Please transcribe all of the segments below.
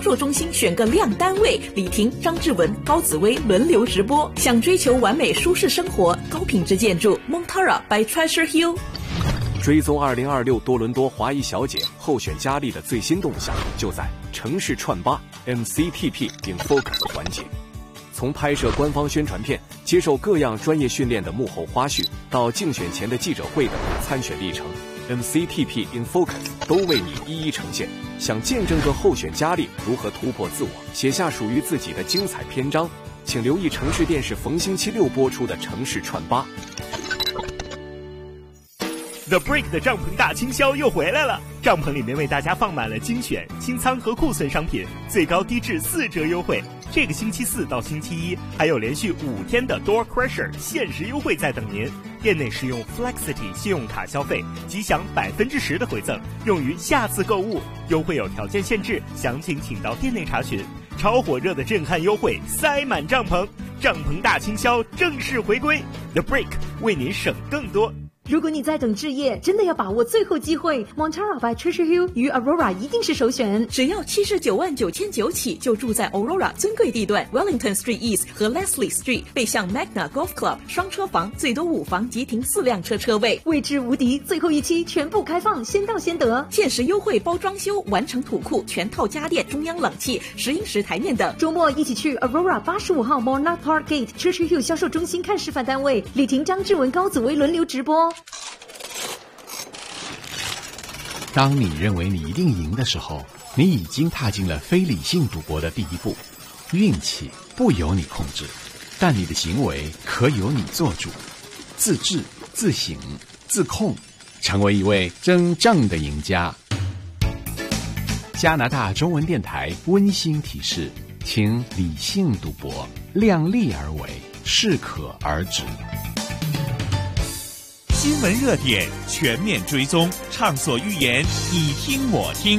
售中心选个亮单位，李婷、张志文、高紫薇轮流直播。想追求完美舒适生活，高品质建筑 Montara by Treasure Hill。 追踪2026多伦多华裔小姐候选佳丽的最新动向，就在城市串吧 MCTP in Focus 环节。从拍摄官方宣传片、接受各样专业训练的幕后花絮，到竞选前的记者会等参选历程， MCTP in Focus 都为你一一呈现。想见证个候选佳丽如何突破自我，写下属于自己的精彩篇章，请留意城市电视逢星期六播出的城市串吧。 The Break 的帐篷大清销又回来了，帐篷里面为大家放满了精选、清仓和库存商品，最高低至4折优惠。这个星期4到星期1还有连续5天的 Door Crusher 限时优惠在等您。店内使用 Flexity 信用卡消费，即享10%的回赠，用于下次购物。优惠有条件限制，详情请到店内查询。超火热的震撼优惠，塞满帐篷，帐篷大清销正式回归。The Break 为您省更多。 如果你在等置业，真的要把握最后机会。Montara by Treasure Hill 与 Aurora 一定是首选， 只要79.999起，就住在 Aurora 尊贵地段 Wellington Street East 和 Leslie Street， 背向 Magna Golf Club， 双车房，最多5房即停4辆车位， 位置无敌。最后一期全部开放，先到先得， 限时优惠包装修，完成土库，全套家电，中央冷气，10英尺台面等。 周末一起去 Aurora 85号 Monarch Park Gate Treasure Hill 销售中心看示范单位，李婷、张志文、高紫薇轮流直播。 当你认为你一定赢的时候，你已经踏进了非理性赌博的第一步。运气不由你控制，但你的行为可由你做主。自制、自省、自控，成为一位真正的赢家。加拿大中文电台温馨提示，请理性赌博，量力而为，适可而止。 新闻热点全面追踪，畅所欲言，你听我听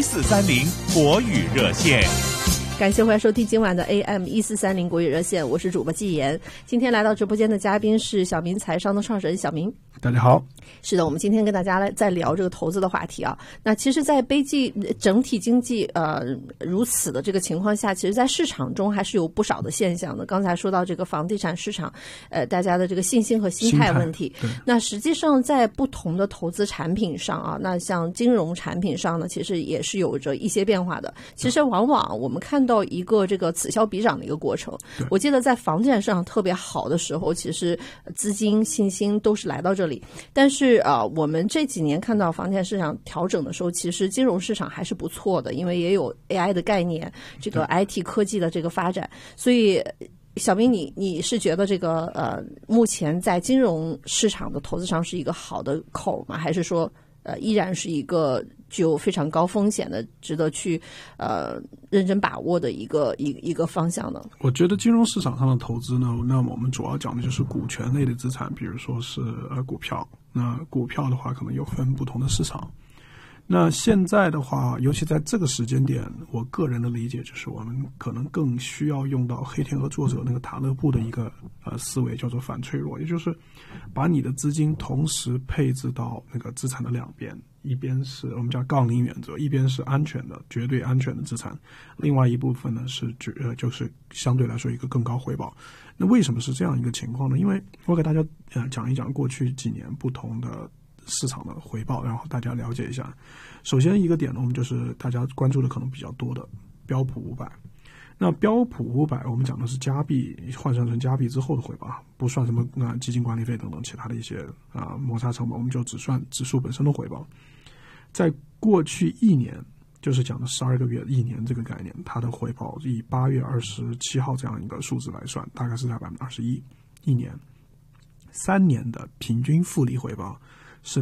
，1430国语热线。 感谢回来收听今晚的 AM1430国语热线，我是主播季言。今天来到直播间的嘉宾是小明财商的创始人小明。 大家好。 是的，我们今天跟大家再聊这个投资的话题啊。那其实在整体经济如此的这个情况下，其实在市场中还是有不少的现象的。刚才说到这个房地产市场大家的这个信心和心态问题，那实际上在不同的投资产品上啊，那像金融产品上呢，其实也是有着一些变化的。其实往往我们看到一个这个此消彼长的一个过程。我记得在房地产市场特别好的时候，其实资金信心都是来到这里，但是我们这几年看到房地产市场调整的时候，其实金融市场还是不错的，因为也有 AI 的概念，这个 IT 科技的这个发展。所以小明，你是觉得这个目前在金融市场的投资上是一个好的口吗？还是说依然是一个具有非常高风险的，值得去认真把握的一个方向呢？ 我觉得金融市场上的投资呢，那么我们主要讲的就是股权类的资产，比如说是股票。那股票的话，可能有分不同的市场。那现在的话，尤其在这个时间点，我个人的理解就是我们可能更需要用到黑天鹅作者那个塔勒布的一个思维，叫做反脆弱，也就是把你的资金同时配置到那个资产的两边，一边是我们叫杠铃原则，一边是安全的绝对安全的资产，另外一部分呢是就是相对来说一个更高回报。那为什么是这样一个情况呢？因为我给大家讲一讲过去几年不同的市场的回报，然后大家了解一下。首先一个点呢，我们就是大家关注的可能比较多的标普500。那标普500我们讲的是加币换算成加币之后的回报，不算什么基金管理费等等其他的一些摩擦成本，我们就只算指数本身的回报。在过去一年，就是讲的12个月一年这个概念，它的回报以8月27号这样一个数字来算，大概是在21%一年。3年的平均复利回报是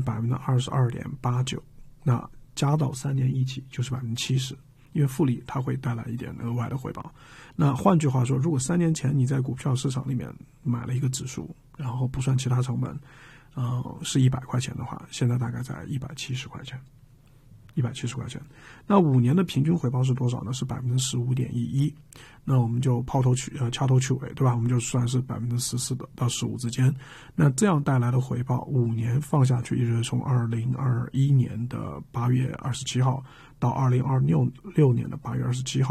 22.89%，那加到3年一起就是70%，因为复利它会带来一点额外的回报。那换句话说，如果3年前你在股票市场里面买了一个指数，然后不算其他成本是100块钱的话，现在大概在170块钱。170块钱。那5年的平均回报是多少呢？是15.11%。那我们就掐头去尾，对吧？我们就算是14%到15%之间。那这样带来的回报，5年放下去，也就是从2021年的8月27号到2026年的8月27号。